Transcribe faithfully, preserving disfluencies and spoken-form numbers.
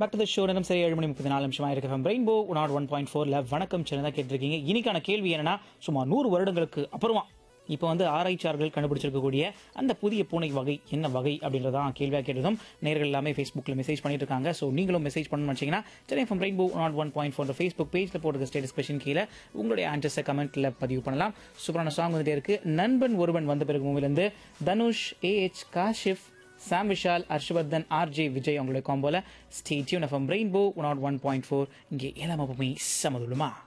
Back to the show. நேரம் சரி ஏழு மணி முப்பத்தி நாலு நிமிஷமா இருக்கு. ரெயின்போ நாட் ஒன் பாயிண்ட் ஃபோர்ல வணக்கம் சின்னதா கேட்டிருக்கீங்க. இன்னைக்கான கேள்வி என்னன்னா, சுமார் நூறு வருடங்களுக்கு அப்புறமா இப்போ வந்து ஆராய்ச்சியாளர்கள் கண்டுபிடிச்சிருக்கக்கூடிய அந்த புதிய பூனை வகை என்ன வகை அப்படின்றதான் கேள்வியாக கேட்டதும் நேர்கள் எல்லாமே ஃபேஸ்புக்கில் மெசேஜ் பண்ணிட்டு இருக்காங்க. ஸோ நீங்களும் மெசேஜ் பண்ணணும்னு வச்சிங்கன்னா Chennai from rainbow not one point four Facebook பேஜில் போட்டுருக்க ஸ்டேட்டஸ் கொஸ்டின் கீழே உங்களுடைய ஆன்சர்ஸை கமெண்ட்டில் பதிவு பண்ணலாம். சூப்பரான சாங் வந்துட்டே இருக்கு. நண்பன் ஒருவன் வந்த பிறகு மூவிலேருந்து தனுஷ், ஏஹெச் காஷிஃப், சாம் விஷால், ஹர்ஷவர்தன், ஆர்ஜே விஜய் அவங்களுடைய காம்போல stay tune from rainbow not one point four. இங்கே ஏழாம் பூமி சமதுலுமா.